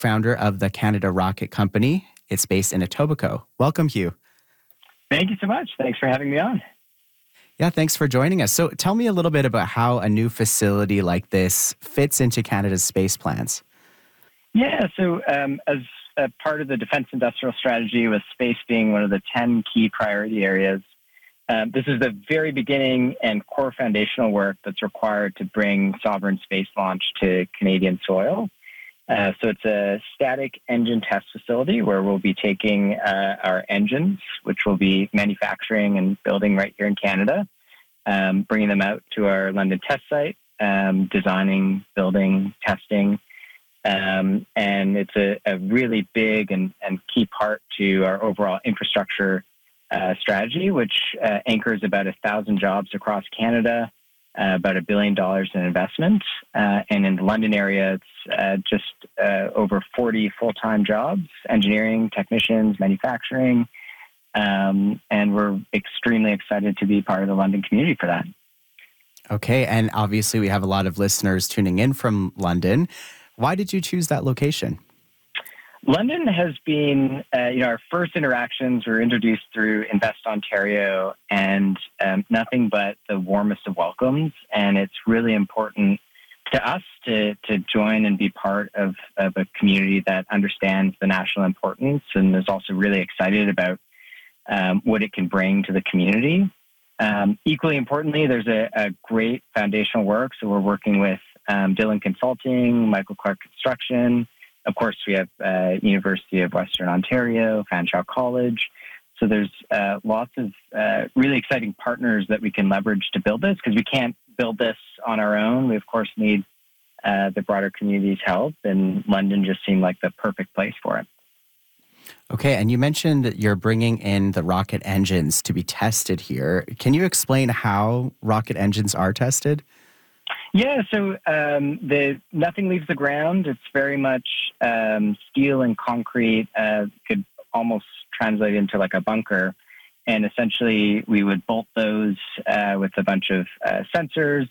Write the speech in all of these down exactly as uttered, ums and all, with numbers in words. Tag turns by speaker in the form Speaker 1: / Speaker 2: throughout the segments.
Speaker 1: founder of the Canada Rocket Company. It's based in Etobicoke. Welcome, Hugh.
Speaker 2: Thank you so much. Thanks for having me on.
Speaker 1: Yeah, thanks for joining us. So tell me a little bit about how a new facility like this fits into Canada's space plans.
Speaker 2: Yeah, so um, as a part of the Defence Industrial Strategy, with space being one of the ten key priority areas, um, this is the very beginning and core foundational work that's required to bring sovereign space launch to Canadian soil. Uh, so it's a static engine test facility where we'll be taking uh, our engines, which we'll be manufacturing and building right here in Canada, um, bringing them out to our London test site, um, designing, building, testing. Um, and it's a, a really big and, and key part to our overall infrastructure uh, strategy, which uh, anchors about a thousand jobs across Canada, uh, about a billion dollars in investment. Uh, and in the London area, it's uh, just uh, over forty full-time jobs, engineering, technicians, manufacturing. Um, and we're extremely excited to be part of the London community for that.
Speaker 1: Okay, and obviously we have a lot of listeners tuning in from London. Why did you choose that location?
Speaker 2: London has been, uh, you know, our first interactions were introduced through Invest Ontario, and um, nothing but the warmest of welcomes. And it's really important to us to to join and be part of, of a community that understands the national importance and is also really excited about um, what it can bring to the community. Um, equally importantly, there's a, a great foundational work. So we're working with um, Dillon Consulting, Michael Clark Construction. Of course, we have uh, University of Western Ontario, Fanshawe College. So there's uh, lots of uh, really exciting partners that we can leverage to build this, because we can't build this on our own. We, of course, need uh, the broader community's help, and London just seemed like the perfect place for it.
Speaker 1: Okay, and you mentioned that you're bringing in the rocket engines to be tested here. Can you explain how rocket engines are tested?
Speaker 2: Yeah, so um, the nothing leaves the ground. It's very much um, steel and concrete. Uh, could almost translate into like a bunker. And essentially, we would bolt those uh, with a bunch of uh, sensors.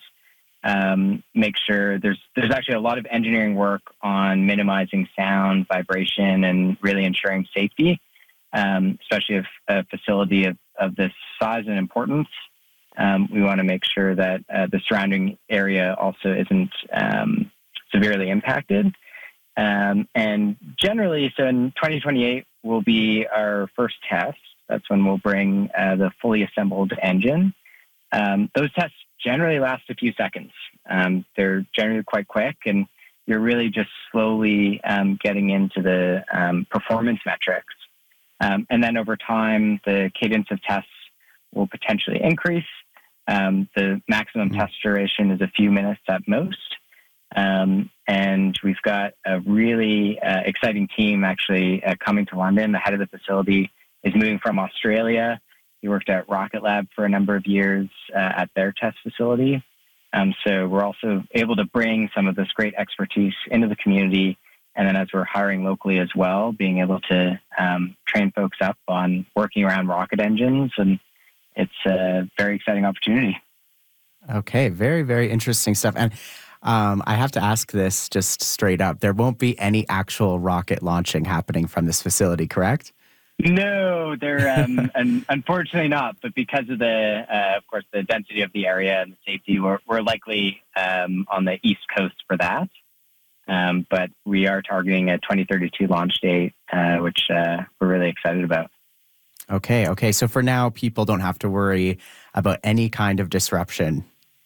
Speaker 2: Um, make sure there's there's actually a lot of engineering work on minimizing sound, vibration, and really ensuring safety, um, especially if a facility of, of this size and importance. Um, we want to make sure that uh, the surrounding area also isn't um, severely impacted. Um, and generally, so in twenty twenty-eight will be our first test. That's when we'll bring uh, the fully assembled engine. Um, those tests generally last a few seconds. Um, they're generally quite quick, and you're really just slowly um, getting into the um, performance metrics. Um, and then over time, the cadence of tests will potentially increase. Um, the maximum mm-hmm. test duration is a few minutes at most. Um, and we've got a really uh, exciting team actually uh, coming to London. The head of the facility is moving from Australia. He worked at Rocket Lab for a number of years uh, at their test facility. Um, so we're also able to bring some of this great expertise into the community. And then as we're hiring locally as well, being able to um, train folks up on working around rocket engines, and it's a very exciting opportunity.
Speaker 1: Okay, very, very interesting stuff. And um, I have to ask this just straight up. There won't be any actual rocket launching happening from this facility, correct?
Speaker 2: No, they're um, un- unfortunately not. But because of the, uh, of course, the density of the area and the safety, we're, we're likely um, on the East Coast for that. Um, but we are targeting a twenty thirty-two launch date, uh, which uh, we're really excited about.
Speaker 1: Okay, okay. So for now, people don't have to worry about any kind of disruption.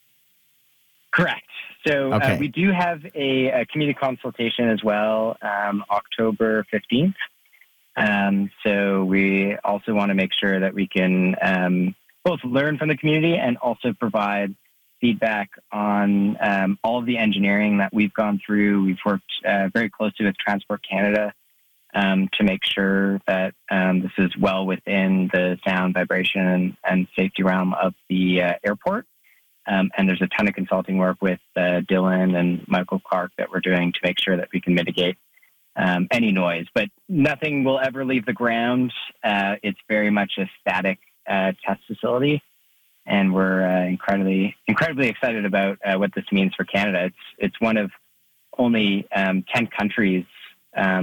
Speaker 2: Correct. So
Speaker 1: okay.
Speaker 2: uh, we do have a, a community consultation as well, um, October fifteenth. Um, so we also want to make sure that we can um, both learn from the community and also provide feedback on um, all of the engineering that we've gone through. We've worked uh, very closely with Transport Canada um, to make sure that um, this is well within the sound, vibration, and, and safety realm of the uh, airport. Um, and there's a ton of consulting work with uh, Dillon and Michael Clark that we're doing to make sure that we can mitigate Um, any noise, but nothing will ever leave the ground. Uh, it's very much a static uh, test facility, and we're uh, incredibly, incredibly excited about uh, what this means for Canada. It's it's one of only um, ten countries Um,